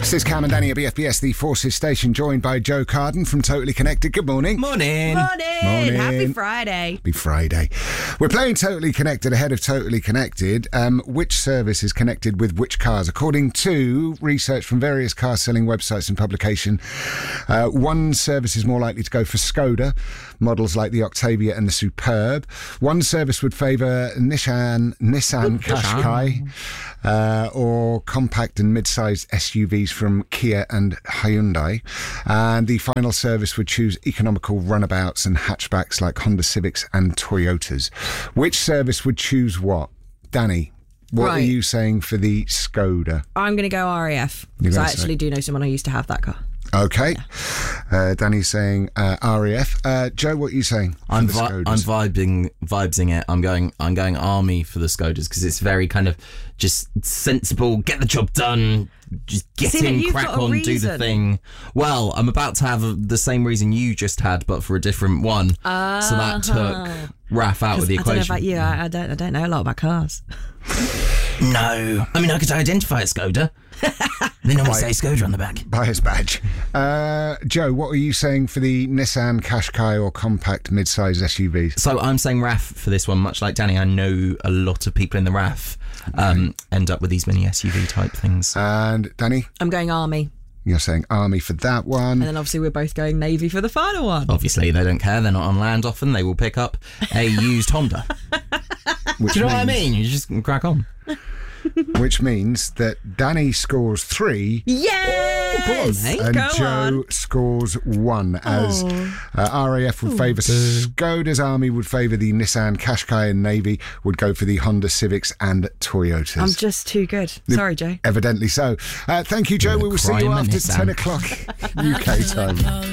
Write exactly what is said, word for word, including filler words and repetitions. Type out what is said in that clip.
This is Cam and Danny at B F B S, the Forces Station, joined by Joe Carden from Totally Connected. Good morning. Morning. Morning. Morning. Happy Friday. Happy Friday. We're playing Totally Connected ahead of Totally Connected. Um, which service is connected with which cars? According to research from various car selling websites and publication, uh, one service is more likely to go for Skoda, models like the Octavia and the Superb. One service would favour Nissan, Nissan Qashqai, uh, or compact and mid-sized S U Vs from Kia and Hyundai. And the final service would choose economical runabouts and hatchbacks like Honda Civics and Toyotas. Which service would choose what? Danny, what Right. are you saying for the Skoda? I'm going to go R A F. You're Because I gonna say- actually do know someone who used to have that car. Okay. Uh, Danny's saying uh, R A F. Uh, Joe, what are you saying for I'm the vi- Skodas? I'm vibing vibesing it. I'm going I'm going army for the Skodas because it's very kind of just sensible. Get the job done. Just get See, but in, you've crack got a on, do the reason. thing. Well, I'm about to have a, the same reason you just had, but for a different one. Uh, so that took Raf out of the I don't know equation. about you. I, I don't. I don't know a lot about cars. No, I mean I could identify a Skoda. They normally say Skoda on the back. Buyer's badge. Uh, Joe, what are you saying for the Nissan Qashqai or compact mid-sized S U Vs? So I'm saying R A F for this one, much like Danny. I know a lot of people in the R A F um, end up with these mini S U V type things. And Danny, I'm going Army. you're saying Army for that one. And then obviously we're both going Navy for the final one. Obviously, they don't care. They're not on land often. They will pick up a used Honda. Which Do you know what I means- mean? You just crack on. Which means that Danny scores three Yes! Go on, mate. and Go Joe on. scores one, as uh, R A F would favour Skoda's, Army would favour the Nissan Qashqai, and Navy would go for the Honda Civics and Toyotas. I'm just too good. Sorry, Joe. Evidently so. Uh, thank you, Joe. You're We will see you crime after Nissan. ten o'clock U K time.